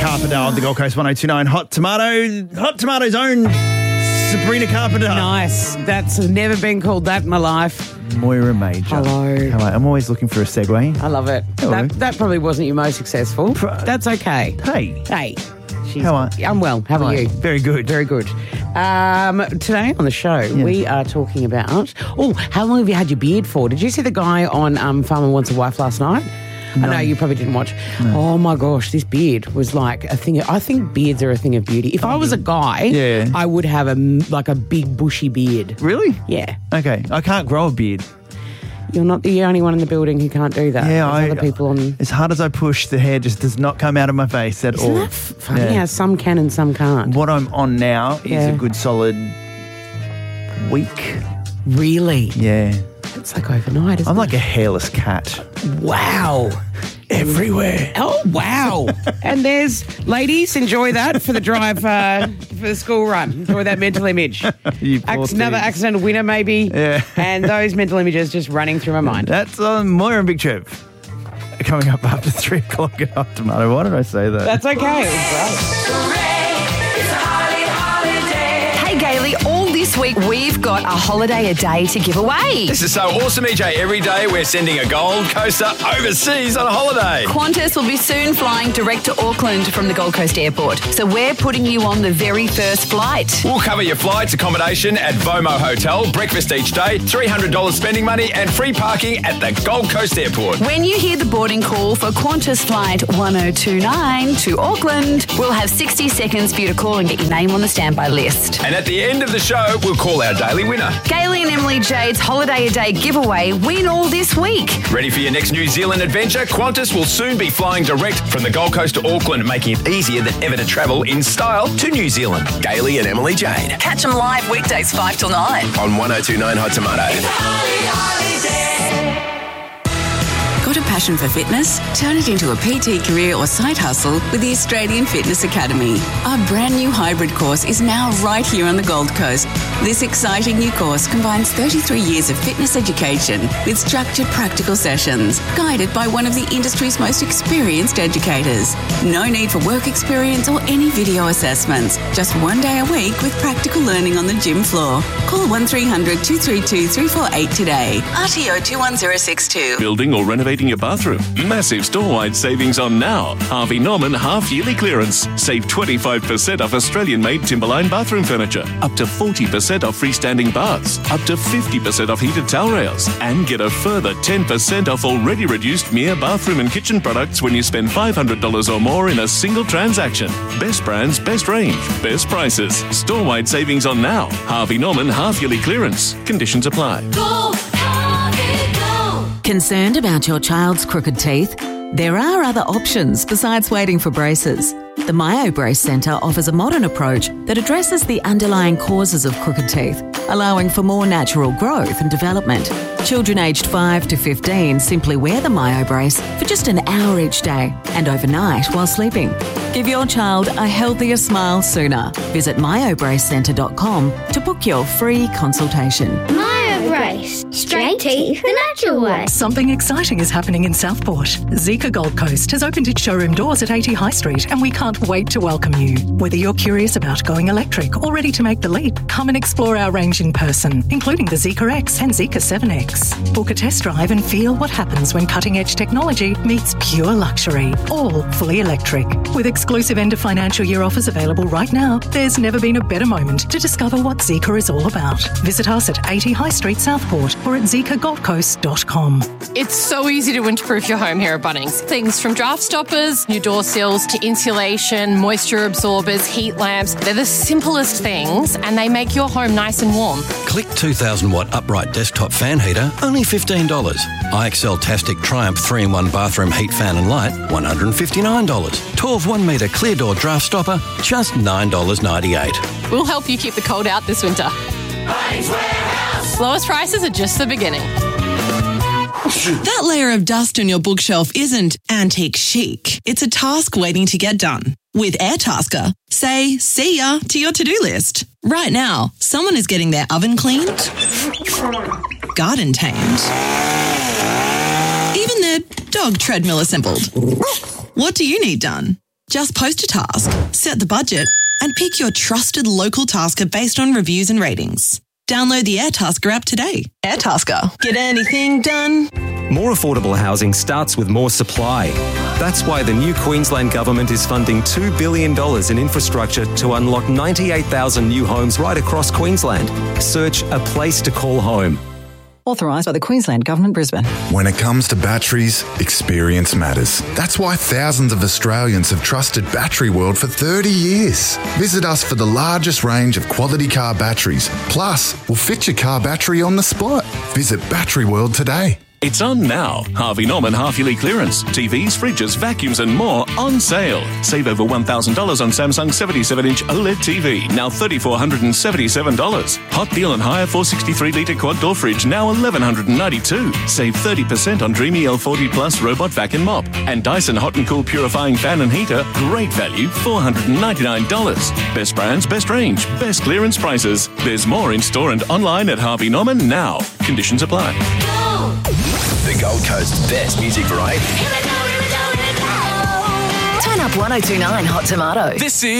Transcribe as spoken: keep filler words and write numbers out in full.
Carpenter on the Gold Coast one oh two nine. Hot Tomato, Hot Tomato's own Sabrina Carpenter. Nice. That's never been called that in my life. Moira Major. Hello. Hello. I'm always looking for a segue. I love it. Hello. That, that probably wasn't your most successful. That's okay. Hey. Hey. She's, How are you? I'm well. How are Hi. you? Very good. Very good. Um, today on the show, Yeah. we are talking about... Oh, how long have you had your beard for? Did you see the guy on um, Farmer Wants a Wife last night? No. I know you probably didn't watch. No. Oh, my gosh, this beard was like a thing. Of, I think beards are a thing of beauty. If I was a guy, Yeah. I would have a, like a big bushy beard. Really? Yeah. Okay. I can't grow a beard. You're not the only one in the building who can't do that. Yeah, There's I, other people on... as hard as I push, the hair just does not come out of my face at Isn't all. that f- funny Yeah. how some can and some can't? What I'm on now is Yeah. a good solid week. Really? Yeah. It's like overnight, isn't I'm it? like a hairless cat. Wow. Everywhere. Oh, wow. And there's, ladies, enjoy that for the drive uh, for the school run. Enjoy that mental image. You poor Ac- Another thing. accidental winner, maybe. Yeah. And those mental images just running through my mind. That's on Moira and Big Trev. Coming up after three o'clock at Hot Tomato. Why did I say that? That's okay. It was great. Hey Gailey, all this week we've got a holiday a day to give away. This is so awesome, E J. Every day we're sending a Gold Coaster overseas on a holiday. Qantas will be soon flying direct to Auckland from the Gold Coast Airport. So we're putting you on the very first flight. We'll cover your flights, accommodation at Vomo Hotel, breakfast each day, three hundred dollars spending money and free parking at the Gold Coast Airport. When you hear the boarding call for Qantas Flight one oh two nine to Auckland, we'll have sixty seconds for you to call and get your name on the standby list. And at the end of the show, we'll call our daily winner. Gailey and Emily Jade's Holiday a Day giveaway win all this week. Ready for your next New Zealand adventure? Qantas will soon be flying direct from the Gold Coast to Auckland, making it easier than ever to travel in style to New Zealand. Gailey and Emily Jade. Catch them live weekdays five till nine. On one oh two nine Hot Tomato. Got a passion for fitness? Turn it into a P T career or side hustle with the Australian Fitness Academy. Our brand new hybrid course is now right here on the Gold Coast. This exciting new course combines thirty-three years of fitness education with structured practical sessions, guided by one of the industry's most experienced educators. No need for work experience or any video assessments. Just one day a week with practical learning on the gym floor. Call one three hundred two three two three four eight today. R T O two one zero six two. Building or renovating your bathroom? Massive store-wide savings on now. Harvey Norman half-yearly clearance. Save twenty-five percent off Australian-made Timberline bathroom furniture. Up to forty percent off freestanding baths. Up to fifty percent off heated towel rails. And get a further ten percent off already reduced M I A bathroom and kitchen products when you spend five hundred dollars or more in a single transaction. Best brands, best range, best prices. Store-wide savings on now. Harvey Norman half-yearly clearance. Conditions apply. Go, Harvey, go. Concerned about your child's crooked teeth? There are other options besides waiting for braces. The MyoBrace Centre offers a modern approach that addresses the underlying causes of crooked teeth, allowing for more natural growth and development. Children aged five to fifteen simply wear the MyoBrace for just an hour each day and overnight while sleeping. Give your child a healthier smile sooner. Visit myo brace centre dot com to book your free consultation. MyoBrace. Straight teeth the natural way. Something exciting is happening in Southport. Zika Gold Coast has opened its showroom doors at eighty High Street and we can't wait to welcome you. Whether you're curious about going electric or ready to make the leap, come and explore our range in person, including the Zika X and Zika seven X. Book a test drive and feel what happens when cutting-edge technology meets pure luxury, all fully electric. With exclusive end of financial year offers available right now, there's never been a better moment to discover what Zika is all about. Visit us at eighty High Street Southport or at zika gold coast dot com. It's so easy to winterproof your home here at Bunnings. Things from draft stoppers, new door sills to insulation, moisture absorbers, heat lamps. They're the simplest things and they make your home nice and warm. Click two thousand watt upright desktop fan heater, only fifteen dollars. I X L Tastic Triumph three in one bathroom heat fan and light, one hundred fifty-nine dollars. twelve one metre clear door draft stopper, just nine dollars ninety-eight. We'll help you keep the cold out this winter. Bunnings Warehouse. Lowest prices are just the beginning. That layer of dust on your bookshelf isn't antique chic. It's a task waiting to get done. With Airtasker, say see ya to your to-do list. Right now, someone is getting their oven cleaned, garden tamed, even their dog treadmill assembled. What do you need done? Just post a task, set the budget, and pick your trusted local tasker based on reviews and ratings. Download the Airtasker app today. Airtasker. Get anything done? More affordable housing starts with more supply. That's why the new Queensland Government is funding two billion dollars in infrastructure to unlock ninety-eight thousand new homes right across Queensland. Search A Place to Call Home. Authorised by the Queensland Government, Brisbane. When it comes to batteries, experience matters. That's why thousands of Australians have trusted Battery World for thirty years. Visit us for the largest range of quality car batteries. Plus, we'll fit your car battery on the spot. Visit Battery World today. It's on now. Harvey Norman half-yearly clearance. T Vs, fridges, vacuums and more on sale. Save over one thousand dollars on Samsung seventy-seven inch OLED T V, now three thousand four hundred seventy-seven dollars. Hot deal and higher four hundred sixty-three litre quad door fridge, now one thousand one hundred ninety-two dollars. Save thirty percent on Dreamy L forty Plus robot vac and mop. And Dyson Hot and Cool purifying fan and heater, great value, four hundred ninety-nine dollars. Best brands, best range, best clearance prices. There's more in store and online at Harvey Norman now. Conditions apply. The Gold Coast's best music variety. Turn up one oh two nine Hot Tomato. This is